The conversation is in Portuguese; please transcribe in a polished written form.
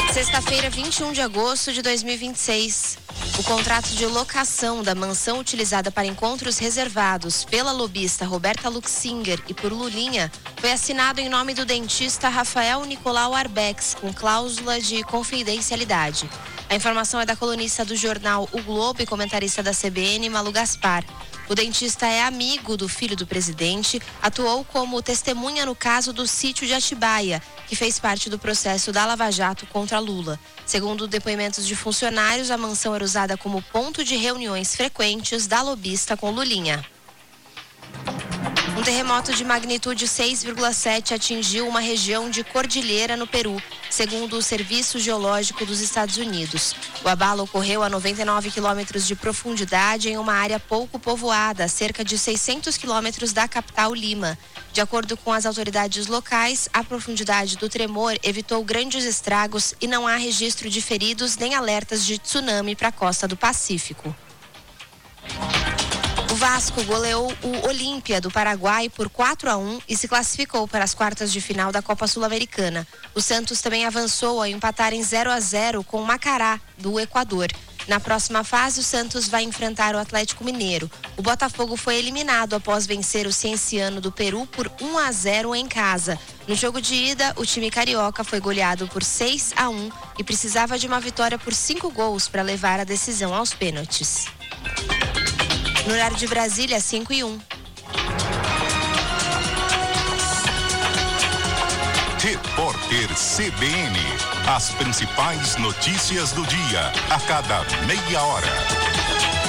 Sexta-feira, 21 de agosto de 2026. O contrato de locação da mansão utilizada para encontros reservados pela lobista Roberta Luxinger e por Lulinha foi assinado em nome do dentista Rafael Nicolau Arbex, com cláusula de confidencialidade. A informação é da colunista do jornal O Globo e comentarista da CBN, Malu Gaspar. O dentista é amigo do filho do presidente, atuou como testemunha no caso do sítio de Atibaia, que fez parte do processo da Lava Jato contra Lula. Segundo depoimentos de funcionários, a mansão era usada como ponto de reuniões frequentes da lobista com Lulinha. Um terremoto de magnitude 6,7 atingiu uma região de cordilheira no Peru, segundo o Serviço Geológico dos Estados Unidos. O abalo ocorreu a 99 quilômetros de profundidade em uma área pouco povoada, a cerca de 600 quilômetros da capital Lima. De acordo com as autoridades locais, a profundidade do tremor evitou grandes estragos e não há registro de feridos nem alertas de tsunami para a costa do Pacífico. O Vasco goleou o Olímpia do Paraguai por 4-1 e se classificou para as quartas de final da Copa Sul-Americana. O Santos também avançou ao empatar em 0-0 com o Macará, do Equador. Na próxima fase, o Santos vai enfrentar o Atlético Mineiro. O Botafogo foi eliminado após vencer o Cienciano do Peru por 1-0 em casa. No jogo de ida, o time carioca foi goleado por 6-1 e precisava de uma vitória por 5 gols para levar a decisão aos pênaltis. No horário de Brasília, 5:01. Repórter CBN. As principais notícias do dia, a cada meia hora.